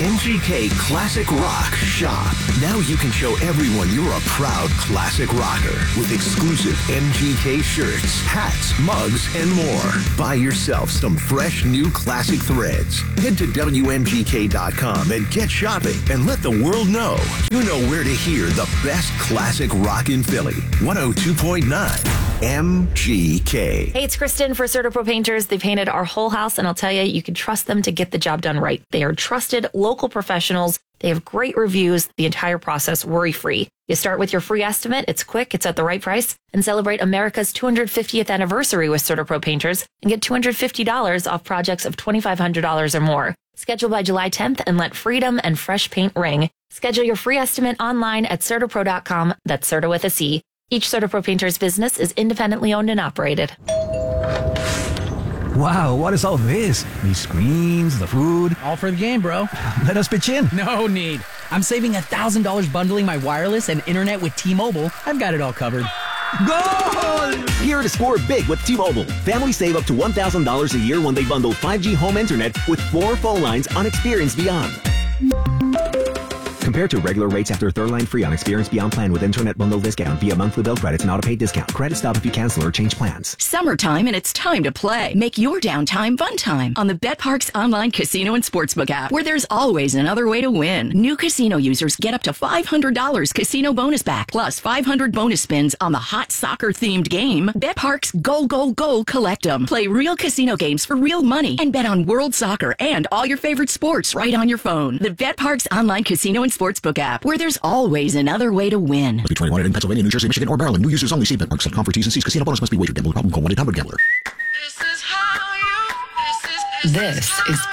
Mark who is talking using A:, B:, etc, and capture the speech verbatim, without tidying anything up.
A: M G K Classic Rock Shop. Now you can show everyone you're a proud classic rocker with exclusive M G K shirts, hats, mugs, and more. Buy yourself some fresh new classic threads. Head to W M G K dot com and get shopping and let the world know. You know where to hear the best classic rock in Philly. one oh two point nine M G K.
B: Hey, it's Kristen for CertaPro Painters. They painted our whole house, and I'll tell you, you can trust them to get the job done right. They are trusted local professionals. They have great reviews, the entire process worry-free. You start with your free estimate. It's quick, it's at the right price, and celebrate America's two hundred fiftieth anniversary with CertaPro Painters and get two hundred fifty dollars off projects of twenty-five hundred dollars or more. Schedule by July tenth and let freedom and fresh paint ring. Schedule your free estimate online at Certapro dot com. That's Certa with a C. Each CertaPro Painters business is independently owned and operated.
C: Wow, what is all this? These screens, the food.
D: All for the game, bro.
C: Let us pitch in.
D: No need. I'm saving one thousand dollars bundling my wireless and internet with T-Mobile. I've got it all covered.
C: Goal!
E: Here to score big with T-Mobile. Families save up to one thousand dollars a year when they bundle five G home internet with four phone lines on Experience Beyond. Compared to regular rates after third line free on Experience Beyond plan with internet bundle discount via monthly bill credits and auto-pay discount. Credit stop if you cancel or change plans.
F: Summertime and it's time to play. Make your downtime fun time on the BetParx online casino and sportsbook app, where there's always another way to win. New casino users get up to five hundred dollars casino bonus back, plus five hundred bonus spins on the hot soccer-themed game. BetParx Go, Go, Go Collect 'em. Play real casino games for real money and bet on world soccer and all your favorite sports right on your phone. The BetParx online casino and sportsbook app, where there's always another way to win.
G: Must be twenty-one in Pennsylvania, New Jersey, Michigan, or Maryland. New users only. See BetParx dot com for T's and C's. Casino bonus must be wagered. Gambler problem. Call one eight hundred gambler.
H: This is how you. This is.
I: This is